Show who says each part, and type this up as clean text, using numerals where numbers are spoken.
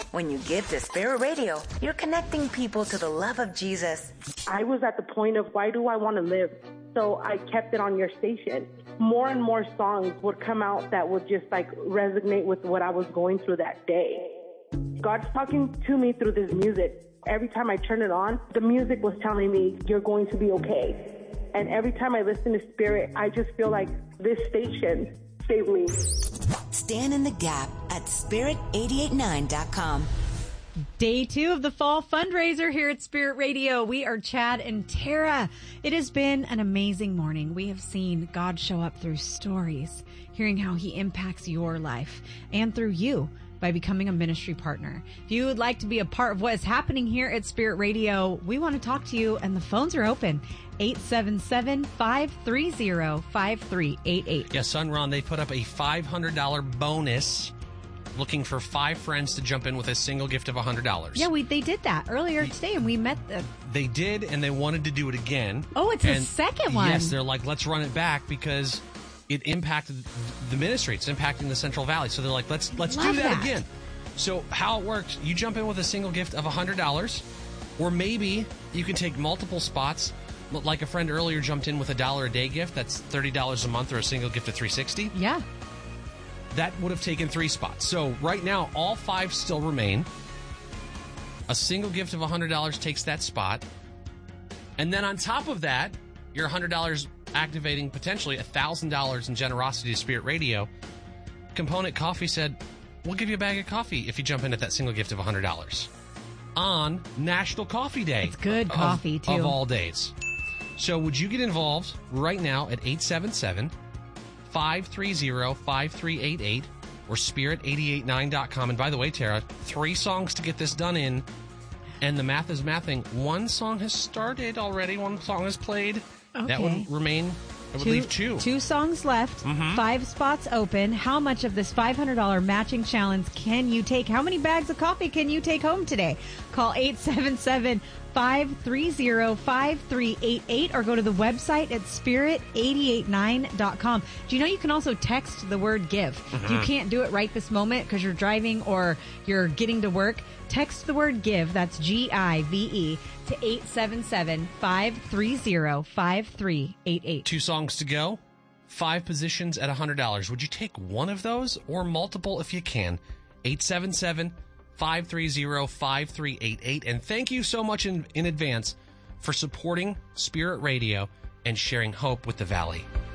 Speaker 1: When you give to Spirit Radio, you're connecting people to the love of Jesus.
Speaker 2: I was at the point of, why do I want to live? So I kept it on your station. More and more songs would come out that would just like resonate with what I was going through that day. God's talking to me through this music. Every time I turn it on, the music was telling me, you're going to be okay. And every time I listen to Spirit, I just feel like this station saved me.
Speaker 1: Stand in the gap at spirit889.com.
Speaker 3: Day 2 of the fall fundraiser here at Spirit Radio. We are Chad and Tara. It has been an amazing morning. We have seen God show up through stories, hearing how he impacts your life and through you by becoming a ministry partner. If you would like to be a part of what is happening here at Spirit Radio, we want to talk to you, and the phones are open. 877-530-5388.
Speaker 4: Yeah, Sunrun, they put up a $500 bonus looking for 5 friends to jump in with a single gift of $100.
Speaker 3: Yeah, they did that earlier today, and we met them.
Speaker 4: They did, and they wanted to do it again.
Speaker 3: Oh, it's a second one.
Speaker 4: Yes, they're like, let's run it back because it impacted the ministry. It's impacting the Central Valley. So they're like, let's do that again. So how it works, you jump in with a single gift of $100, or maybe you can take multiple spots. Like a friend earlier jumped in with $1 a day gift. That's $30 a month, or a single gift of $360.
Speaker 3: Yeah.
Speaker 4: That would have taken 3 spots. So right now, all 5 still remain. A single gift of $100 takes that spot. And then on top of that, your $100 activating potentially $1,000 in generosity to Spirit Radio. Component Coffee said, we'll give you a bag of coffee if you jump in at that single gift of $100 on National Coffee Day.
Speaker 3: It's good coffee, too.
Speaker 4: Of all days. So would you get involved right now at 877-530-5388 or spirit889.com? And by the way, Tara, 3 songs to get this done in, and the math is mathing. 1 song has started already. 1 song has played.
Speaker 3: Okay.
Speaker 4: That would remain, I would leave 2.
Speaker 3: 2 songs left, 5 spots open. How much of this $500 matching challenge can you take? How many bags of coffee can you take home today? Call 877-530-5388 or go to the website at spirit889.com. Do you know you can also text the word give? If you can't do it right this moment because you're driving or you're getting to work, text the word give, that's GIVE, to 877-530-5388.
Speaker 4: 2 songs to go, 5 positions at $100. Would you take one of those or multiple if you can? 877-530-5388. And thank you so much in advance for supporting Spirit Radio and sharing hope with the Valley.